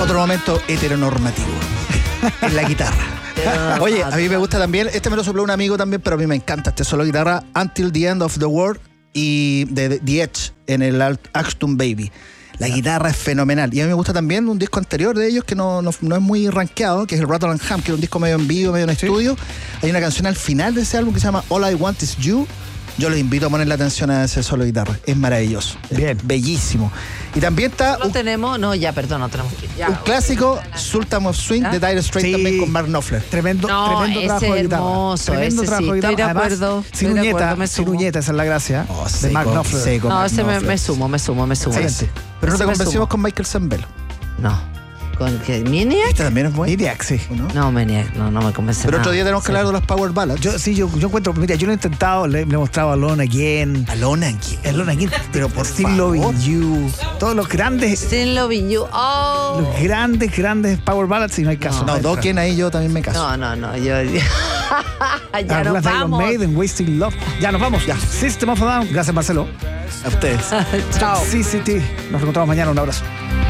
Otro momento heteronormativo en la guitarra. Oye, a mí me gusta también, este me lo sopló un amigo también, pero a mí me encanta este solo de guitarra, Until the End of the World y de The Edge en el Ashton Baby. La guitarra es fenomenal. Y a mí me gusta también un disco anterior de ellos que no es muy rankeado, que es el Rattle and Hum, que es un disco medio en vivo, medio en estudio. Hay una canción al final de ese álbum que se llama All I Want Is You. Yo les invito a ponerle atención a ese solo de guitarra. Es maravilloso. Bien. Es bellísimo. Y también está No tenemos que ir. un clásico, Sultan of Swing, de Dire Straits, Sí. también con Mark Knopfler. Tremendo No, ese trabajo de guitarra. hermoso, Tremendo ese trabajo sí, de estoy guitarra. de acuerdo, Además, estoy de acuerdo, me sin sumo. uñeta, esa es la gracia Oh, de seco, Mark Knopfler. seco. No, Mark ese me Knopfler. sumo. Excelente. Pero no te Ese me convencimos sumo. con Michael Sambello. No. ¿Con qué? ¿Maniac? Este también es bueno. Maniac, sí. ¿no? No, Maniac, no me convence. Pero otro nada. día tenemos que hablar de los Power Ballads. Yo encuentro, mira, yo lo he intentado, le he mostrado Alone Again. Alone Again. Alone Again, Pero por Still favor. Loving You. Todos los grandes, Still Loving You. Oh. los grandes Power Ballads y no hay caso. No, entra. Dokken ahí yo también me caso. No, yo. ya Algunas nos de Iron vamos. Maiden, Wasting Love. Ya nos vamos. Ya. System of a Down. Gracias, Marcelo. A ustedes. Chao. CCT. Nos encontramos mañana. Un abrazo.